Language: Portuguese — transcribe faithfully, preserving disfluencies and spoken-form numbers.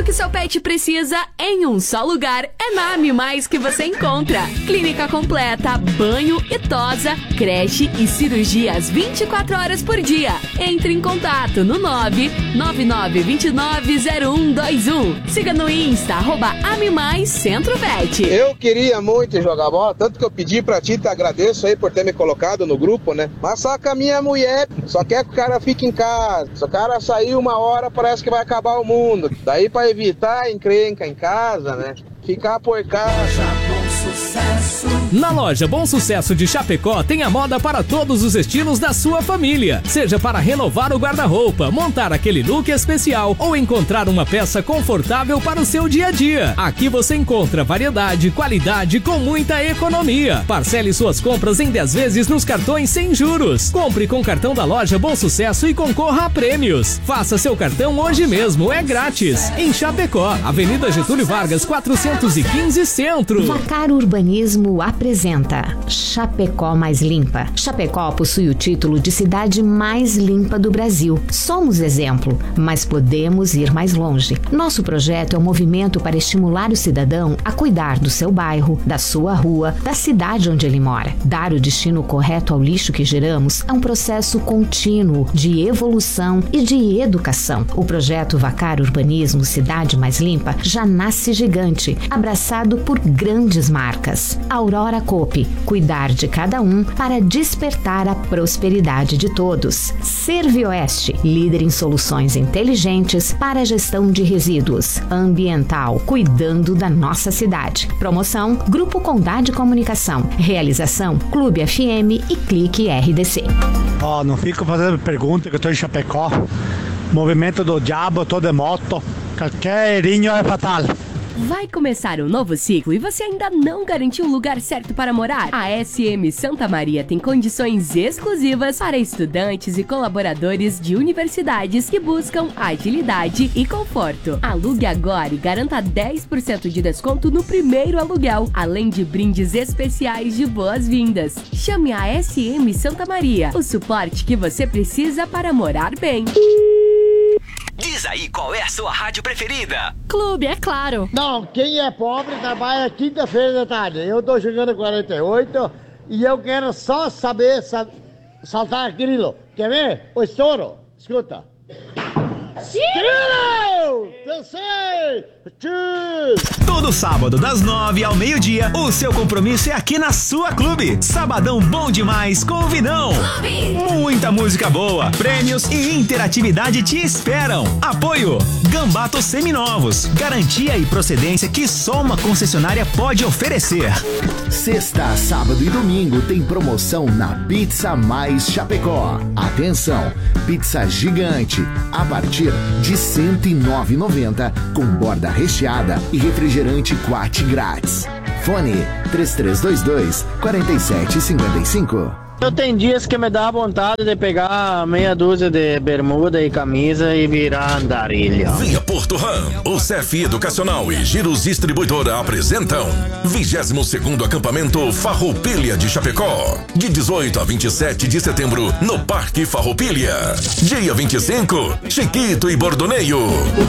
que seu pet precisa em um só lugar é na Amimais que você encontra. Clínica completa, banho e tosa, creche e cirurgias vinte e quatro horas por dia. Entre em contato no nove nove nove dois nove zero um dois um. Siga no Insta, arroba Amimais Centro Pet. Eu queria muito jogar bola, tanto que eu pedi pra ti, te agradeço aí por ter me colocado no grupo, né? Mas só que a minha mulher só quer que o cara fique em casa. Se o cara sair uma hora, parece que vai acabar o mundo. Daí pra evitar encrenca em casa, né? Ficar por casa. Na loja Bom Sucesso de Chapecó tem a moda para todos os estilos da sua família. Seja para renovar o guarda-roupa, montar aquele look especial ou encontrar uma peça confortável para o seu dia a dia. Aqui você encontra variedade, qualidade com muita economia. Parcele suas compras em dez vezes nos cartões sem juros. Compre com o cartão da loja Bom Sucesso e concorra a prêmios. Faça seu cartão hoje mesmo, é grátis. Em Chapecó, Avenida Getúlio Vargas, quatrocentos e quinze Centro. Vacar Urbanismo apresenta Chapecó Mais Limpa. Chapecó possui o título de cidade mais limpa do Brasil. Somos exemplo, mas podemos ir mais longe. Nosso projeto é um movimento para estimular o cidadão a cuidar do seu bairro, da sua rua, da cidade onde ele mora. Dar o destino correto ao lixo que geramos é um processo contínuo de evolução e de educação. O projeto Vacar Urbanismo Cidade Mais Limpa já nasce gigante, abraçado por grandes marcas. Aurora Coop, cuidar de cada um para despertar a prosperidade de todos. Servioeste, líder em soluções inteligentes para a gestão de resíduos. Ambiental, cuidando da nossa cidade. Promoção, Grupo Condade Comunicação. Realização, Clube F M e Clique R D C. Ó, oh, não fico fazendo pergunta que eu tô em Chapecó. Movimento do diabo, eu tô de moto. Qualquer erinho é fatal. Vai começar um novo ciclo e você ainda não garantiu o lugar certo para morar? A S M Santa Maria tem condições exclusivas para estudantes e colaboradores de universidades que buscam agilidade e conforto. Alugue agora e garanta dez por cento de desconto no primeiro aluguel, além de brindes especiais de boas-vindas. Chame a S M Santa Maria, o suporte que você precisa para morar bem. Diz aí qual é a sua rádio preferida. Clube, é claro. Não, quem é pobre trabalha quinta-feira da tarde. Eu tô chegando em quarenta e oito e eu quero só saber sa- saltar grilo. Quer ver? O estouro. Escuta. Grilo! Dancei! Todo sábado, das nove ao meio-dia, o seu compromisso é aqui na sua Clube. Sabadão bom demais com o Vinão. Muita música boa, prêmios e interatividade te esperam. Apoio Gambato Seminovos. Garantia e procedência que só uma concessionária pode oferecer. Sexta, sábado e domingo tem promoção na Pizza Mais Chapecó. Atenção, pizza gigante a partir de cento e nove reais e noventa centavos com borda recheada e refrigerante Quat grátis. Fone três três dois dois, quatro sete cinco cinco. Eu tenho dias que me dá vontade de pegar meia dúzia de bermuda e camisa e virar andarilha. Via Porto Ram, o C F Educacional e Giros Distribuidora apresentam vigésimo segundo acampamento Farroupilha de Chapecó, de dezoito a vinte e sete de setembro no Parque Farroupilha. Dia vinte e cinco, Chiquito e Bordoneio.